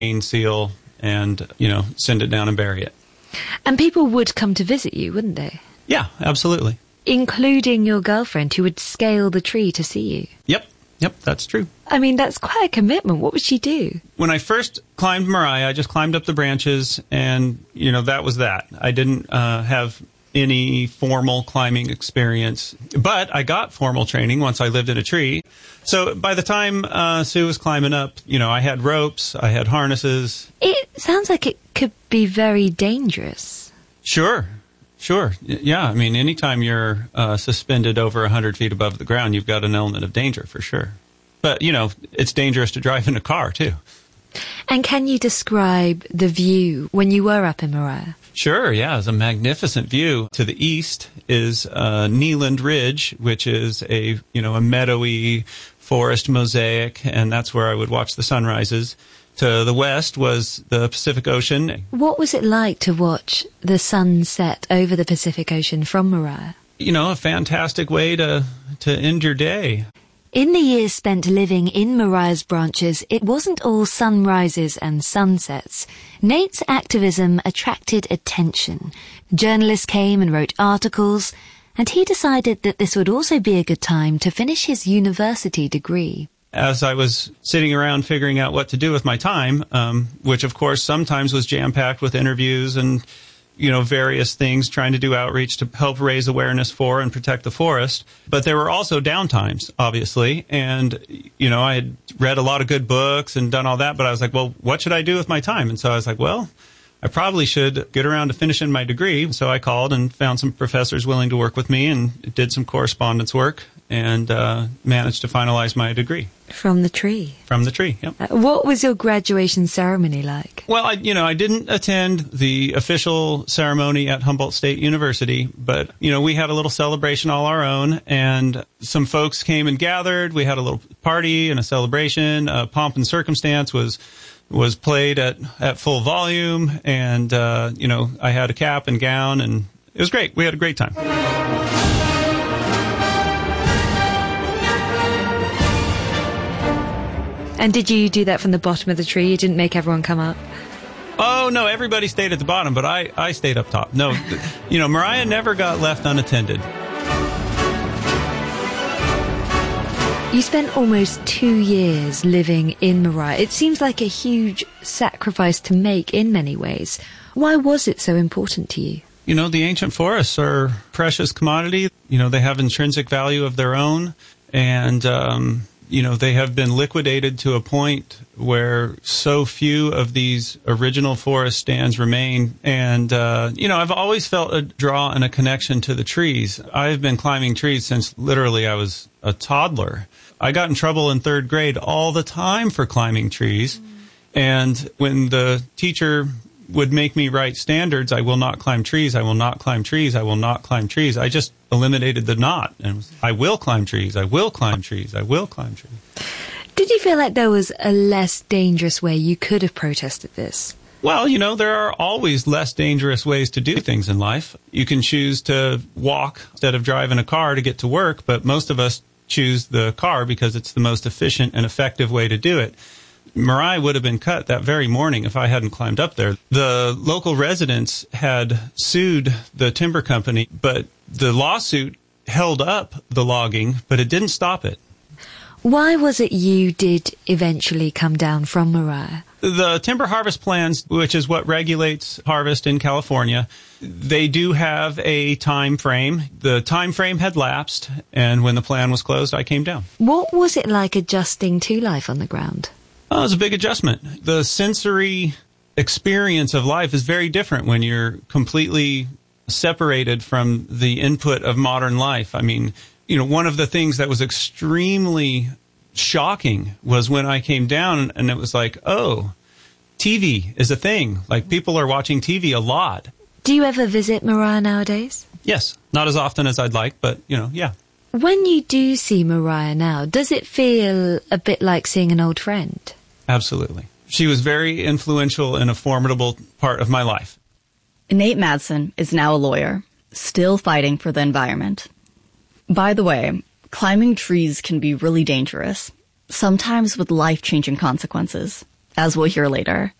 seal and, send it down and bury it. And people would come to visit you, wouldn't they? Yeah, absolutely. Including your girlfriend, who would scale the tree to see you. Yep, that's true. I mean, that's quite a commitment. What would she do? When I first climbed Moriah, I just climbed up the branches, and, that was that. I didn't have any formal climbing experience, but I got formal training once I lived in a tree. So by the time Sue was climbing up, I had ropes, I had harnesses. It sounds like it could be very dangerous. Sure. Yeah, I mean, anytime you're suspended over 100 feet above the ground, you've got an element of danger for sure. But, it's dangerous to drive in a car, too. And can you describe the view when you were up in Moriah? Sure, yeah. It's a magnificent view. To the east is Kneeland Ridge, which is a meadowy forest mosaic, and that's where I would watch the sunrises. To the west was the Pacific Ocean. What was it like to watch the sun set over the Pacific Ocean from Moriah? A fantastic way to end your day. In the years spent living in Moriah's branches, it wasn't all sunrises and sunsets. Nate's activism attracted attention. Journalists came and wrote articles, and he decided that this would also be a good time to finish his university degree. As I was sitting around figuring out what to do with my time, which of course sometimes was jam-packed with interviews and, various things, trying to do outreach to help raise awareness for and protect the forest. But there were also downtimes, obviously. And, I had read a lot of good books and done all that, but I was like, well, what should I do with my time? And so I was like, well, I probably should get around to finishing my degree. So I called and found some professors willing to work with me and did some correspondence work and managed to finalize my degree. From the tree? From the tree, yep. What was your graduation ceremony like? Well, I didn't attend the official ceremony at Humboldt State University, but, we had a little celebration all our own, and some folks came and gathered. We had a little party and a celebration. Pomp and Circumstance was played at full volume, and, I had a cap and gown, and it was great. We had a great time. And did you do that from the bottom of the tree? You didn't make everyone come up? Oh, no, everybody stayed at the bottom, but I stayed up top. No, Moriah never got left unattended. You spent almost 2 years living in Moriah. It seems like a huge sacrifice to make in many ways. Why was it so important to you? The ancient forests are precious commodity. They have intrinsic value of their own, and they have been liquidated to a point where so few of these original forest stands remain. And, I've always felt a draw and a connection to the trees. I've been climbing trees since literally I was a toddler. I got in trouble in 3rd grade all the time for climbing trees. And when the teacher would make me write standards, I will not climb trees, I will not climb trees, I will not climb trees, I just eliminated the not. And I will climb trees, I will climb trees, I will climb trees. Did you feel like there was a less dangerous way you could have protested this? Well, there are always less dangerous ways to do things in life. You can choose to walk instead of driving a car to get to work, but most of us choose the car because it's the most efficient and effective way to do it. Moriah would have been cut that very morning if I hadn't climbed up there. The local residents had sued the timber company, but the lawsuit held up the logging, but it didn't stop it. Why was it you did eventually come down from Moriah? The timber harvest plans, which is what regulates harvest in California, they do have a time frame. The time frame had lapsed, and when the plan was closed, I came down. What was it like adjusting to life on the ground? Oh, it was a big adjustment. The sensory experience of life is very different when you're completely separated from the input of modern life. I mean, one of the things that was extremely shocking was when I came down and it was like, oh, TV is a thing. Like, people are watching TV a lot. Do you ever visit Moriah nowadays? Yes, not as often as I'd like, but, yeah. When you do see Moriah now, does it feel a bit like seeing an old friend? Absolutely. She was very influential and a formidable part of my life. Nate Madsen is now a lawyer, still fighting for the environment. By the way, climbing trees can be really dangerous, sometimes with life-changing consequences. as we'll hear later.